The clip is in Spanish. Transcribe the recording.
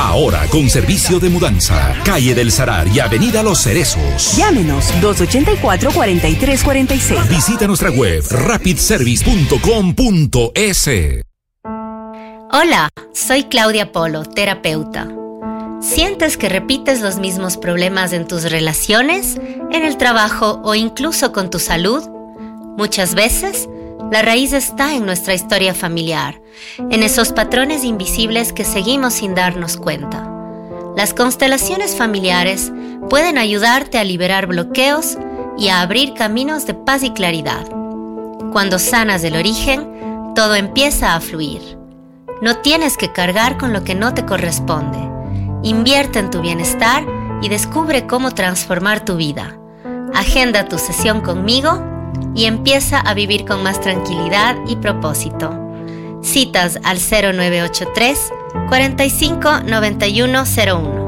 Ahora con servicio de mudanza. Calle del Salar y Avenida Los Cerezos. Llámenos 284-4346. Visita nuestra web rapidservice.com.es. Hola, soy Claudia Polo, terapeuta. ¿Sientes que repites los mismos problemas en tus relaciones, en el trabajo o incluso con tu salud? Muchas veces, la raíz está en nuestra historia familiar, en esos patrones invisibles que seguimos sin darnos cuenta. Las constelaciones familiares pueden ayudarte a liberar bloqueos y a abrir caminos de paz y claridad. Cuando sanas el origen, todo empieza a fluir. No tienes que cargar con lo que no te corresponde. Invierte en tu bienestar y descubre cómo transformar tu vida. Agenda tu sesión conmigo y empieza a vivir con más tranquilidad y propósito. Citas al 0983 45 9101.